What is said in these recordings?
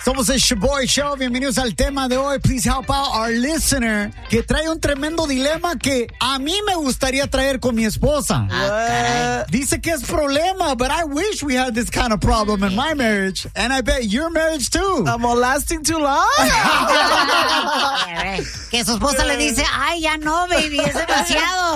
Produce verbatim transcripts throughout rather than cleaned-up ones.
Somos el Shaboy Show. Bienvenidos al tema de hoy. Please help out our listener que trae un tremendo dilema que a mí me gustaría traer con mi esposa. Ah, Dice que es problema, but I wish we had this kind of problem in my marriage. And I bet your marriage too. I'm lasting too long. Que su esposa le dice, ay, ya no, baby, es demasiado.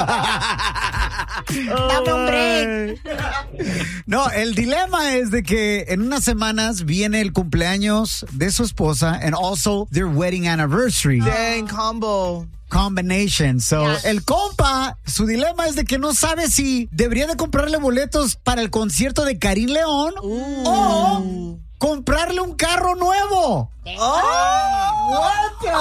Dame un break. No, el dilema es de que en unas semanas viene el cumpleaños de su esposa and also their wedding anniversary. Dang, combo. Combination. So, Yes. el compa, su dilema es de que no sabe si debería de comprarle boletos para el concierto de Karim León o comprarle un carro nuevo. Oh, what the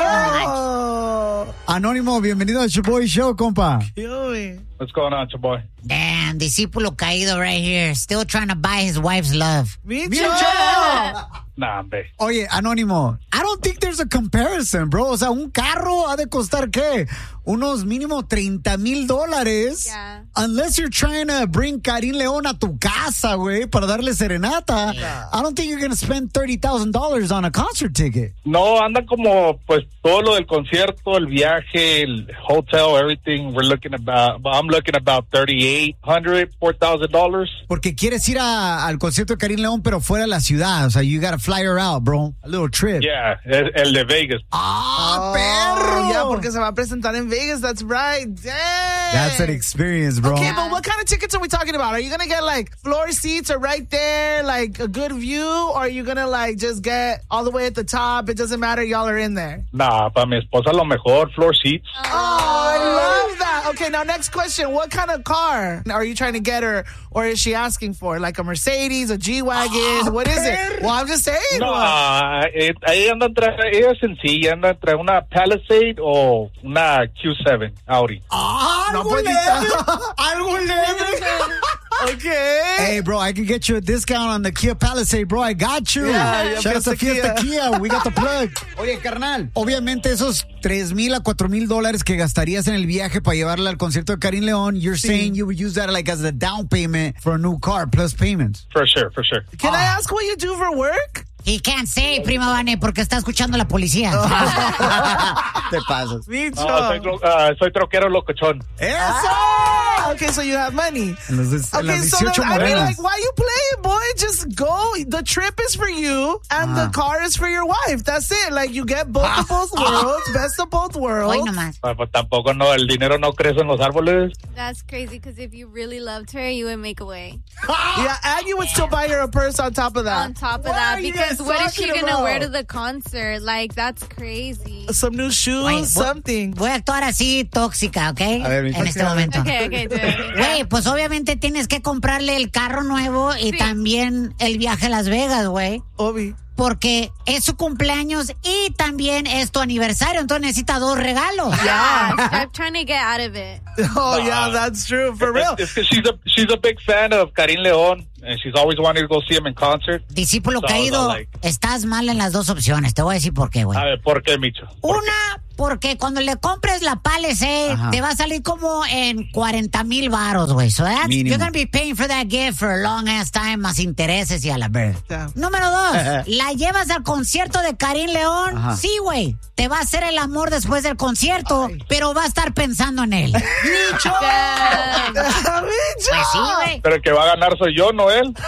hell? Anónimo, bienvenido al Shaboy Show, compa. Kill me. What's going on, your boy? Damn, discípulo caído right here. Still trying to buy his wife's love. Me Bien, too. chavo. Nah, hombre. Oye, Anónimo, I don't think there's a comparison, bro. O sea, un carro ha de costar, ¿qué? Unos mínimo treinta mil dólares. Yeah. Unless you're trying to bring Karim León a tu casa, güey, para darle serenata. Yeah. I don't think you're going to spend thirty thousand dollars on a concert ticket. No, anda como, pues, todo lo del concierto, el viaje, el hotel, everything. We're looking about, I'm looking about thirty-eight hundred, four thousand dollars. Porque quieres ir a- al concierto de Karim León, pero fuera de la ciudad. O sea, you gotta fly her out, bro. A little trip. Yeah, el, el de Vegas. ¡Ah, Oh, perro! yeah, porque se va a presentar en Vegas. That's right. Dang. That's an experience, bro. Okay, but what kind of tickets are we talking about? Are you going to get like floor seats or right there, like a good view? Or are you going to like just get all the way at the top? It doesn't matter. Y'all are in there. Nah, para mi esposa lo mejor, floor seats. Oh, I love that. Okay, now next question. What kind of car are you trying to get her or is she asking for? Like a Mercedes, a G-Wagon? What is it? Well, I'm just saying. No, eh, ahí anda entre, ella es sencilla, anda entre una Palisade o una Q seven Audi. ¡Ah, No, algo pues, leve! ¡Algo leve! Okay. Hey, bro, I can get you a discount on the Kia Palisade, bro. I got you. Yeah, yeah, Shout out to Fiesta Fiesta Kia. Kia. We got the plug. Oye, carnal, obviamente esos tres mil a cuatro mil dólares que gastarías en el viaje para llevarla al concierto de Karim León, you're saying you would use that like as a down payment for a new car plus payments. For sure, for sure. Can I ask what you do for work? He can't say, prima Vane, porque está escuchando la policía. Te pasas. Me No, soy, tro- ah, soy troquero locochón. ¡Eso! Ah, okay, so you have money. En los des- en Okay, las so then, dieciocho I mean, morenas. like, why you playing, boy? Just go. The trip is for you, and Ah. the car is for your wife. That's it. Like, you get both of both worlds, best of both worlds. Hoy nomás. Ah, pues tampoco no, el dinero no crece en los árboles. That's crazy because if you really loved her, you would make a way. Yeah, and you would still buy her a purse on top of that. On top of What that, are you because guys what is she talking gonna wear about? to the concert? Like, that's crazy. Some new shoes, Oye, voy- something. Voy a actuar así tóxica, ¿ok? A ver, mi en este tóxica. momento. Okay, okay, do it. Güey, pues obviamente tienes que comprarle el carro nuevo y Sí. también el viaje a Las Vegas, güey. Obi. Porque es su cumpleaños y también es tu aniversario, entonces necesita dos regalos. Yeah, stop trying to get out of it. Oh, yeah, that's true. For real. It's because she's a, she's a big fan of Karim León, and she's always wanted to go see him in concert. Discípulo So, caído, so, like- estás mal en las dos opciones. Te voy a decir por qué, güey. A ver, ¿por qué, Micho? ¿Por qué? Una, porque cuando le compres la Palisade, Ajá. te va a salir como en cuarenta mil varos, güey. So that's, Mínimo. you're gonna be paying for that gift for a long ass time, más intereses y a la verga. Yeah. Número dos, la llevas al concierto de Karim León. Ajá. Sí, güey. Te va a hacer el amor después del concierto, pero va a estar pensando en él. ¡Bicho! Damn. Pues sí, güey. Pero el que va a ganar soy yo, no él.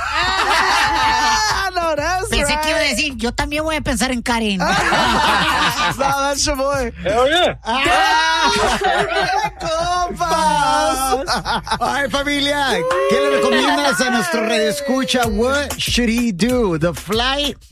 Ah, no, that's Pensé right. que iba a decir, yo también voy a pensar en Karim. No, that's your boy. Hell yeah. Compas. Ay, familia, ¿qué le recomiendas a nuestro radioescucha? What should he do? The flight